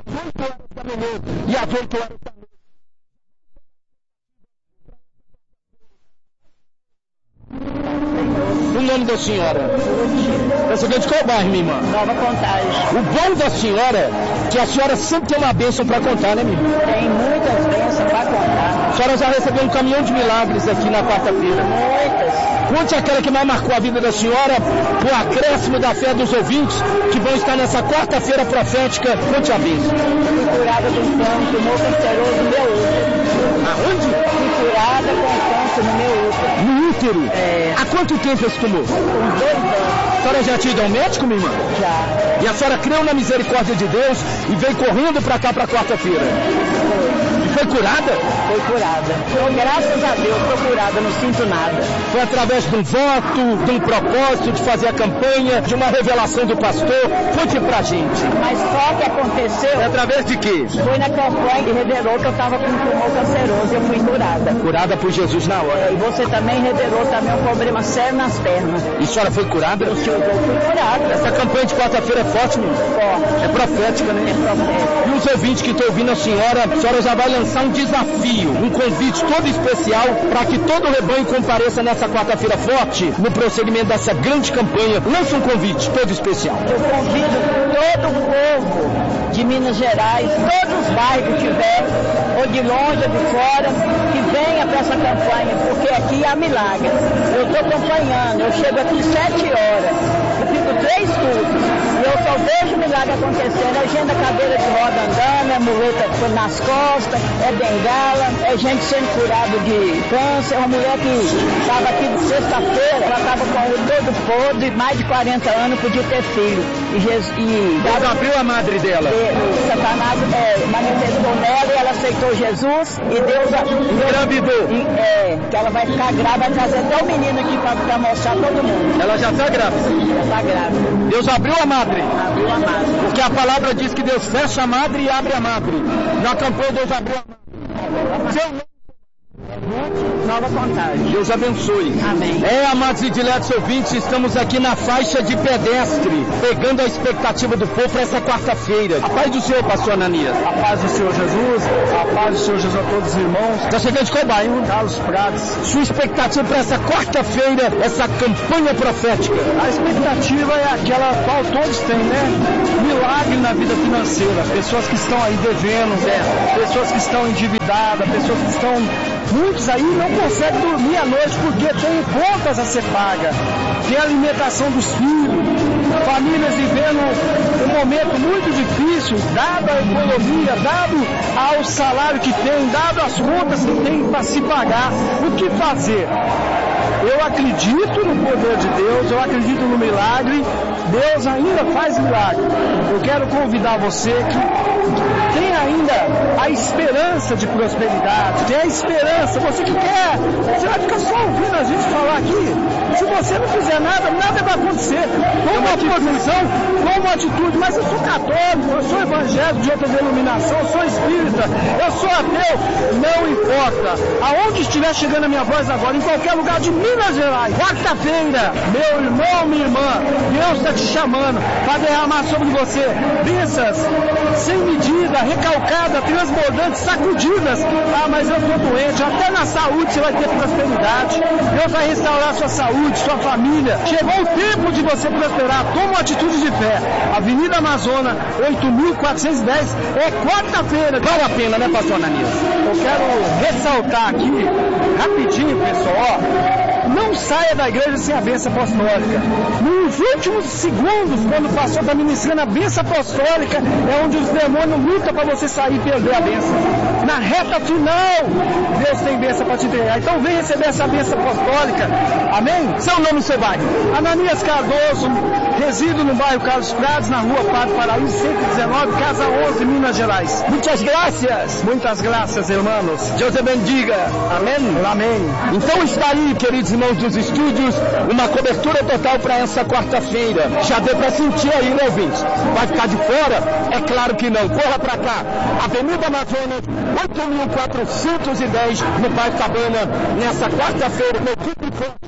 8 horas da manhã e às 8 horas da noite. O nome da senhora? Você quer de qual bairro, minha irmã? Nova Contagem. O bom da senhora é que a senhora sempre tem uma bênção para contar, né, minha irmã? Tem muitas bênçãos para contar. A senhora já recebeu um caminhão de milagres aqui na quarta-feira. Muitas. Conte aquela que mais marcou a vida da senhora, o acréscimo da fé dos ouvintes que vão estar nessa quarta-feira profética. Conte a bênção. Fui curada de um tumor canceroso no meu útero. Aonde? Fui curada com câncer no meu útero. No útero? É. Há quanto tempo esse tumor? Uns 2 anos. A senhora já tinha ido ao médico, minha irmã? Já. E a senhora creu na misericórdia de Deus e veio correndo para cá para quarta-feira. E foi curada? Foi curada. Então, graças a Deus, estou curada, não sinto nada. Foi através de um voto, de um propósito, de fazer a campanha, de uma revelação do pastor. Conte pra gente. Mas só que aconteceu... Foi através de quê? Foi na campanha que revelou que eu estava com um tumor canceroso e eu fui curada. Curada por Jesus na hora. E você também revelou também um problema sério nas pernas. E a senhora foi curada? Eu fui curada. Essa campanha de quarta-feira é forte, meu irmão? Forte. É profética, né? É profética. E os ouvintes que estão ouvindo a senhora já vai lançar um desafio, um convite todo especial para que todo o rebanho compareça nessa quarta-feira forte no prosseguimento dessa grande campanha. Lança um convite todo especial. Eu convido todo o povo de Minas Gerais, todos os bairros que tiver, ou de longe ou de fora, que venha para essa campanha, porque aqui há milagre. Eu estou acompanhando, eu chego aqui 7 horas, eu fico 3 cultos, e eu só vejo milagre acontecendo. É gente da cadeira de roda andando, é muleta nas costas, é bengala, é gente sendo curada de câncer. Uma mulher que estava aqui de sexta-feira, ela estava com o olho todo podre, mais de 40 anos, podia ter filho. Deus abriu a madre dela. Satanás manifestou nela e ela aceitou Jesus e Deus engravidou. Que ela vai ficar grávida, vai trazer até o menino aqui para mostrar todo mundo. Ela já está grávida? Já está grávida. Deus abriu a madre. Abriu a madre. Porque a palavra diz que Deus fecha a madre e abre a madre. Na campanha Deus abriu a madre. Seu nome? Nova Contagem. Deus abençoe. Amém. Amados e diletos ouvintes, estamos aqui na faixa de pedestre, pegando a expectativa do povo para essa quarta-feira. A paz do Senhor, pastor Ananias. A paz do Senhor Jesus, a paz do Senhor Jesus a todos os irmãos. Está chegando de qual bairro? Carlos Prados. Sua expectativa para essa quarta-feira, essa campanha profética? A expectativa é aquela qual todos têm, né? Milagre na vida financeira. Pessoas que estão aí devendo, pessoas que estão endividadas, pessoas que estão... Muitos aí não conseguem dormir à noite porque tem contas a ser pagas, tem a alimentação dos filhos, famílias vivendo um momento muito difícil, dado a economia, dado ao salário que tem, dado as contas que tem para se pagar. O que fazer? Eu acredito no poder de Deus, eu acredito no milagre, Deus ainda faz milagre. Eu quero convidar você que tem ainda a esperança de prosperidade, tem a esperança, você que quer, você vai ficar só ouvindo a gente falar aqui. Se você não fizer nada, nada vai acontecer. Toma uma posição, toma uma atitude, mas eu sou católico, eu sou evangélico de outra denominação, eu sou espírita, eu sou ateu, não importa. Aonde estiver chegando a minha voz agora, em qualquer lugar de Minas Gerais, quarta-feira, meu irmão, minha irmã, Deus está te chamando para derramar sobre você bênçãos sem medida, recalcadas, transbordantes, sacudidas. Ah, mas eu estou doente, até na saúde você vai ter prosperidade. Deus vai restaurar sua saúde, sua família. Chegou o tempo de você prosperar. Toma uma atitude de fé. Avenida Amazônia, 8.410, é quarta-feira. Vale a pena, né, pastor Ananias? Eu quero ressaltar aqui, rapidinho, pessoal, não saia da igreja sem a bênção apostólica. Nos últimos segundos, quando o pastor está ministrando a bênção apostólica, é onde os demônios lutam para você sair e perder a bênção. Na reta final, Deus tem bênção para te entregar. Então vem receber essa bênção apostólica. Amém? Seu nome, seu bairro? Ananias Cardoso, resido no bairro Carlos Prados, na rua Padre Paraíso, 119, Casa 11, Minas Gerais. Muitas graças. Muitas graças, irmãos. Deus te bendiga. Amém? Amém. Então está aí, queridos irmãos dos estúdios, uma cobertura total para essa quarta-feira. Já deu para sentir aí, né, ouvintes? Vai ficar de fora? É claro que não. Corra para cá. Avenida Amazonas, 8.410, no bairro Cabana, nessa quarta-feira, no